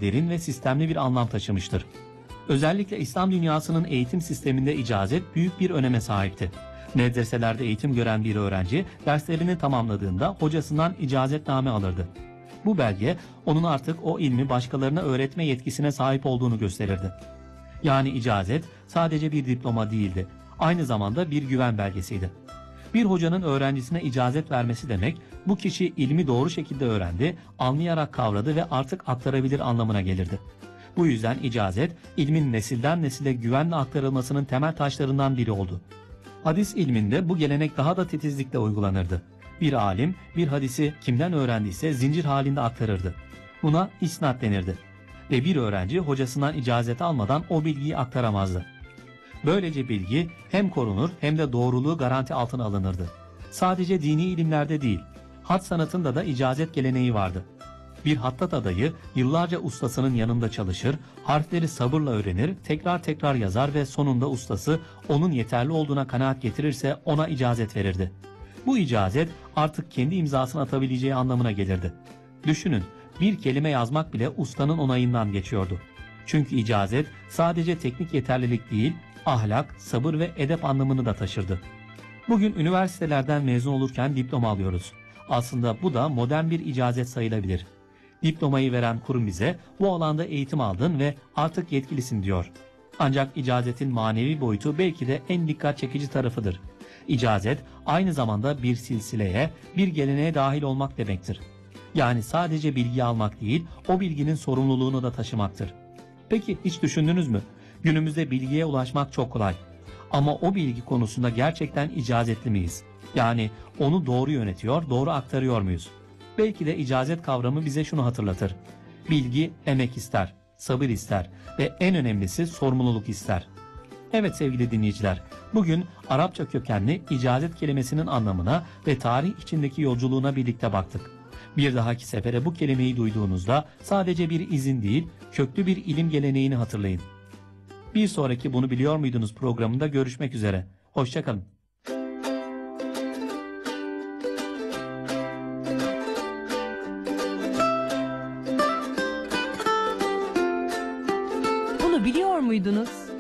daha derin ve sistemli bir anlam taşımıştır. Özellikle İslam dünyasının eğitim sisteminde icazet büyük bir öneme sahipti. Medreselerde eğitim gören bir öğrenci derslerini tamamladığında hocasından icazetname alırdı. Bu belge onun artık o ilmi başkalarına öğretme yetkisine sahip olduğunu gösterirdi. Yani icazet sadece bir diploma değildi, aynı zamanda bir güven belgesiydi. Bir hocanın öğrencisine icazet vermesi demek, bu kişi ilmi doğru şekilde öğrendi, anlayarak kavradı ve artık aktarabilir anlamına gelirdi. Bu yüzden icazet, ilmin nesilden nesile güvenle aktarılmasının temel taşlarından biri oldu. Hadis ilminde bu gelenek daha da titizlikle uygulanırdı. Bir alim, bir hadisi kimden öğrendiyse zincir halinde aktarırdı. Buna isnat denirdi. Ve bir öğrenci hocasından icazet almadan o bilgiyi aktaramazdı. Böylece bilgi hem korunur hem de doğruluğu garanti altına alınırdı. Sadece dini ilimlerde değil, hat sanatında da icazet geleneği vardı. Bir hattat adayı yıllarca ustasının yanında çalışır, harfleri sabırla öğrenir, tekrar tekrar yazar ve sonunda ustası onun yeterli olduğuna kanaat getirirse ona icazet verirdi. Bu icazet artık kendi imzasını atabileceği anlamına gelirdi. Düşünün, bir kelime yazmak bile ustanın onayından geçiyordu. Çünkü icazet sadece teknik yeterlilik değil, ahlak, sabır ve edep anlamını da taşırdı. Bugün üniversitelerden mezun olurken diploma alıyoruz. Aslında bu da modern bir icazet sayılabilir. Diplomayı veren kurum bize bu alanda eğitim aldın ve artık yetkilisin diyor. Ancak icazetin manevi boyutu belki de en dikkat çekici tarafıdır. İcazet aynı zamanda bir silsileye, bir geleneğe dahil olmak demektir. Yani sadece bilgi almak değil, o bilginin sorumluluğunu da taşımaktır. Peki hiç düşündünüz mü? Günümüzde bilgiye ulaşmak çok kolay. Ama o bilgi konusunda gerçekten icazetli miyiz? Yani onu doğru yönetiyor, doğru aktarıyor muyuz? Belki de icazet kavramı bize şunu hatırlatır. Bilgi emek ister, sabır ister ve en önemlisi sorumluluk ister. Evet sevgili dinleyiciler, bugün Arapça kökenli icazet kelimesinin anlamına ve tarih içindeki yolculuğuna birlikte baktık. Bir dahaki sefere bu kelimeyi duyduğunuzda sadece bir izin değil, köklü bir ilim geleneğini hatırlayın. Bir sonraki Bunu Biliyor Muydunuz programında görüşmek üzere. Hoşça kalın. Bunu biliyor muydunuz?